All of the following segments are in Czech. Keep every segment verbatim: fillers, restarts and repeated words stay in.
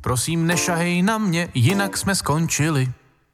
Prosím, nešahej na mě, jinak jsme skončili.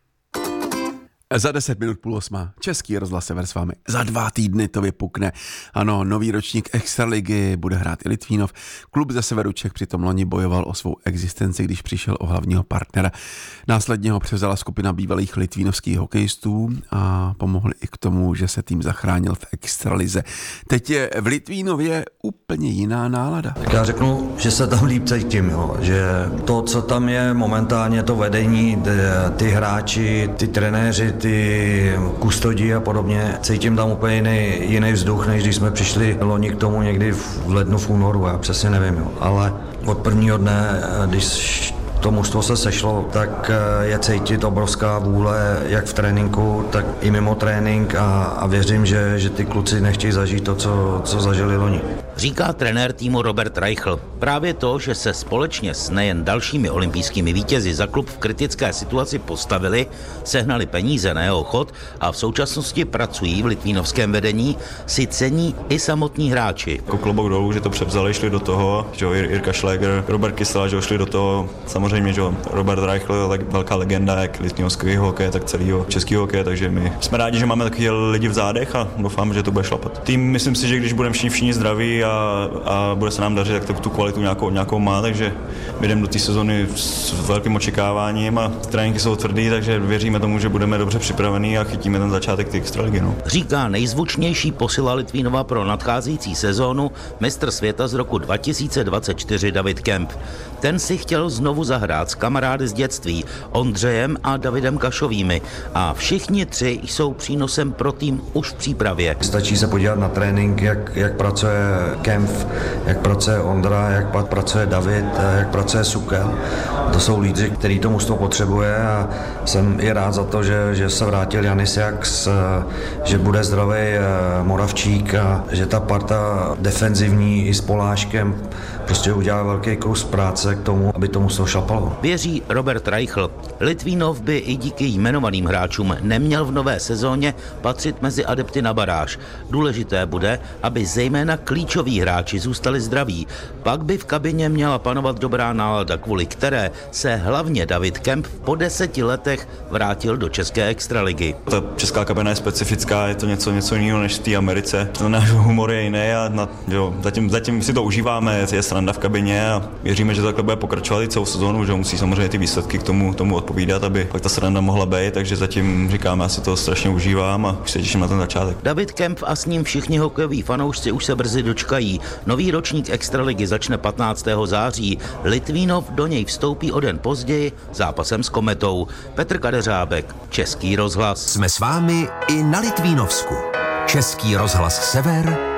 Za deset minut půl osma. Český rozhlas Sever s vámi. Za dva týdny to vypukne. Ano, nový ročník Extraligy bude hrát i Litvínov. Klub ze severu Čech přitom loni bojoval o svou existenci, když přišel o hlavního partnera. Následně ho převzala skupina bývalých litvínovských hokejistů a pomohli i k tomu, že se tým zachránil v Extralize. Teď je v Litvínově úplně jiná nálada. Tak já řeknu, že se tam líp cítím, jo. Že to, co tam je momentálně, to vedení, ty, ty hráči, ty trenéři, ty kustodí a podobně, cítím tam úplně jiný, jiný vzduch, než když jsme přišli loni k tomu někdy v lednu, v únoru, já přesně nevím, jo. Ale od prvního dne, když to mužstvo se sešlo, tak je cítit obrovská vůle, jak v tréninku, tak i mimo trénink a, a věřím, že, že ty kluci nechtějí zažít to, co, co zažili loni. Říká trenér týmu Robert Reichl. Právě to, že se společně s nejen dalšími olympijskými vítězi za klub v kritické situaci postavili, sehnali peníze na jeho chod a v současnosti pracují v litvínovském vedení, si cení i samotní hráči. Jako klobouk dolů, že to převzali, šli do toho, že jo, Jirka Schläger, Robert Kysela, že jo, šli do toho, samozřejmě, že jo, Robert Reichl, velká legenda, jak litvínovského hokeje, tak celého českého hokeje, takže my jsme rádi, že máme takový lidi v zádech a doufám, že to bude šlapat. Tým, myslím si, že když budeme všichni, všichni zdraví a, a bude se nám dařit, tak to, tu kvalitu nějakou, nějakou má, takže jdeme do té sezony s velkým očekáváním a tréninky jsou tvrdý, takže věříme tomu, že budeme dobře připravení a chytíme ten začátek té extraligy. No. Říká nejzvučnější posila Litvínova pro nadcházející sezónu mistr světa z roku dva tisíce dvacet čtyři David Kemp. Ten si chtěl znovu zahrát s kamarády z dětství Ondřejem a Davidem Kašovými a všichni tři jsou přínosem pro tým už v přípravě. Stačí se podívat na trénink, jak, jak pracuje Kemp, jak pracuje Ondra, jak pracuje David, jak pracuje Sukel. To jsou lídři, který to mužstvo potřebuje a jsem i rád za to, že, že se vrátil Janis Jaks, že bude zdravý Moravčík a že ta parta defenzivní i s Poláškem prostě udělá velký kus práce k tomu, aby to mužstvo šlapalo. Věří Robert Reichl. Litvínov by i díky jmenovaným hráčům neměl v nové sezóně patřit mezi adepty na baráž. Důležité bude, aby zejména klíčoví hráči zůstali zdraví. Pak by v kabině měla panovat dobrá nálada, kvůli které se hlavně David Kemp po deseti letech vrátil do české extraligy. Ta česká kabina je specifická, je to něco, něco jiného než v té Americe. Ten náš humor je jiný a na, jo, zatím, zatím si to užíváme, je sranda v kabině a věříme, že takhle bude pokračovat i celou sezónu, že musí samozřejmě ty výsledky k tomu, tomu odpovídat, aby pak ta sranda mohla být, takže zatím říkáme, já si to strašně užívám a už se těším na ten začátek. David Kemp a s ním všichni hokejoví fanoušci už se brzy dočkají. Nový ročník extraligy začne patnáctého září. Litvínov do něj vstoupí o den později zápasem s Kometou. Petr Kadeřábek, Český rozhlas. Jsme s vámi i na Litvínovsku. Český rozhlas Sever,